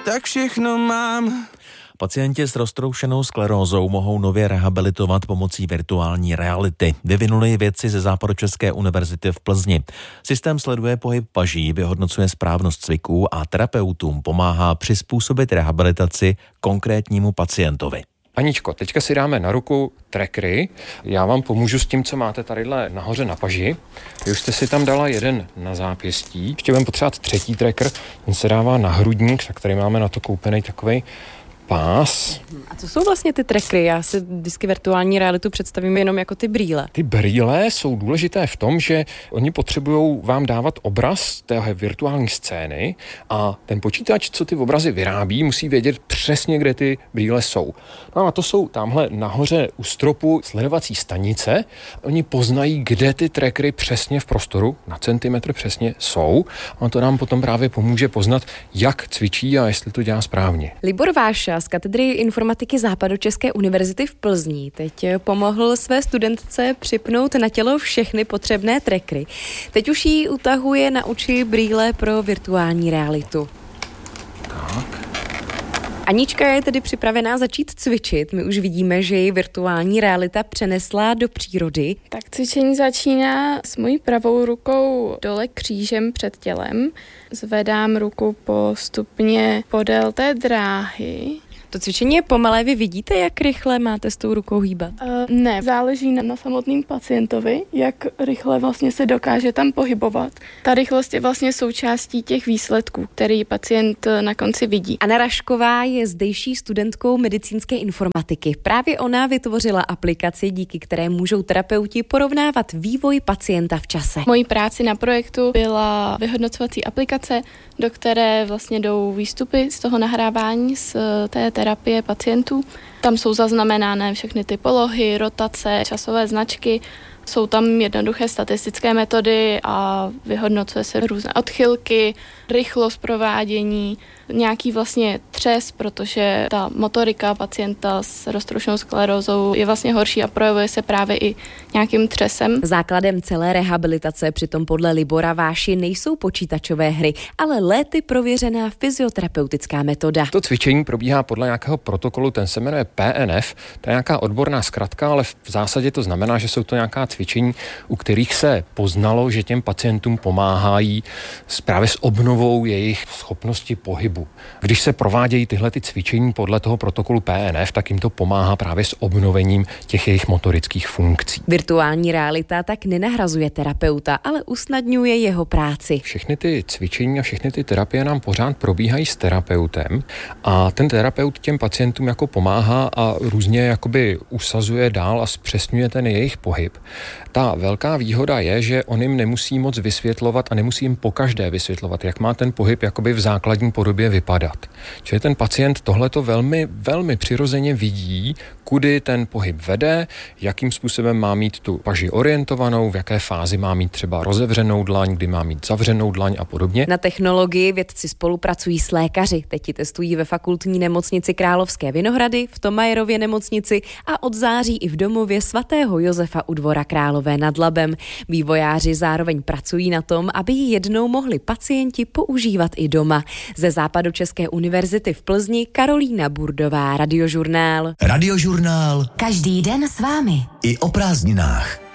tak všechno mám. Pacienti s roztroušenou sklerózou mohou nově rehabilitovat pomocí virtuální reality. Vyvinuli ji vědci ze Západočeské univerzity v Plzni. Systém sleduje pohyb paží, vyhodnocuje správnost cviků a terapeutům pomáhá přizpůsobit rehabilitaci konkrétnímu pacientovi. Aničko, teďka si dáme na ruku trackery. Já vám pomůžu s tím, co máte tadyhle nahoře na paži. Vy už jste si tam dala jeden na zápěstí. Ještě budeme potřebovat třetí tracker. Ten se dává na hrudník, tak tady máme na to koupený takovej pás. A co jsou vlastně ty trackery? Já si vždycky virtuální realitu představím jenom jako ty brýle. Ty brýle jsou důležité v tom, že oni potřebují vám dávat obraz té virtuální scény a ten počítač, co ty obrazy vyrábí, musí vědět přesně, kde ty brýle jsou. No a to jsou tamhle nahoře u stropu sledovací stanice. Oni poznají, kde ty trackery přesně v prostoru, na centimetr přesně jsou. A to nám potom právě pomůže poznat, jak cvičí a jestli to dělá správně. Libor Váša z katedry informatiky Západočeské univerzity v Plzni teď pomohl své studentce připnout na tělo všechny potřebné trackery. Teď už jí utahuje na oči brýle pro virtuální realitu. Tak. Anička je tedy připravená začít cvičit. My už vidíme, že ji virtuální realita přenesla do přírody. Tak cvičení začíná s mojí pravou rukou dole křížem před tělem. Zvedám ruku postupně podél té dráhy. To cvičení je pomalé, vy vidíte, jak rychle máte s tou rukou hýbat? Ne, záleží na samotném pacientovi, jak rychle vlastně se dokáže tam pohybovat. Ta rychlost je vlastně součástí těch výsledků, který pacient na konci vidí. Anna Rašková je zdejší studentkou medicínské informatiky. Právě ona vytvořila aplikaci, díky které můžou terapeuti porovnávat vývoj pacienta v čase. Mojí práci na projektu byla vyhodnocovací aplikace, do které vlastně jdou výstupy z toho nahrávání z té terapie pacientů. Tam jsou zaznamenány všechny ty polohy, rotace, časové značky. Jsou tam jednoduché statistické metody a vyhodnocuje se různé odchylky, rychlost provádění, nějaký vlastně třes, protože ta motorika pacienta s roztroušenou sklerózou je vlastně horší a projevuje se právě i nějakým třesem. Základem celé rehabilitace přitom podle Libora Váši nejsou počítačové hry, ale léty prověřená fyzioterapeutická metoda. To cvičení probíhá podle nějakého protokolu, ten se jmenuje PNF, to je nějaká odborná zkratka, ale v zásadě to znamená, že jsou to nějaká cvičení, u kterých se poznalo, že těm pacientům pomáhají právě s obnovou jejich schopnosti pohybu. Když se provádějí tyhle ty cvičení podle toho protokolu PNF, tak jim to pomáhá právě s obnovením těch jejich motorických funkcí. Virtuální realita tak nenahrazuje terapeuta, ale usnadňuje jeho práci. Všechny ty cvičení a všechny ty terapie nám pořád probíhají s terapeutem a ten terapeut těm pacientům jako pomáhá a různě jakoby usazuje dál a zpřesňuje ten jejich pohyb. Ta velká výhoda je, že on jim nemusí moc vysvětlovat a nemusí jim pokaždé vysvětlovat, jak má ten pohyb jakoby v základní podobě vypadat. Čili ten pacient tohleto velmi, velmi přirozeně vidí, kudy ten pohyb vede, jakým způsobem má mít tu paži orientovanou, v jaké fázi má mít třeba rozevřenou dlaň, kdy má mít zavřenou dlaň a podobně. Na technologii vědci spolupracují s lékaři. Teď ji testují ve fakultní nemocnici Královské Vinohrady, v Thomayerově nemocnici a od září i v domově svatého Josefa u Dvora Králové nad Labem. Vývojáři zároveň pracují na tom, aby ji jednou mohli pacienti používat i doma. Ze Západočeské univerzity v Plzni Karolína Burdová, Radiožurnál. Radiožurnál. Každý den s vámi. I o prázdninách.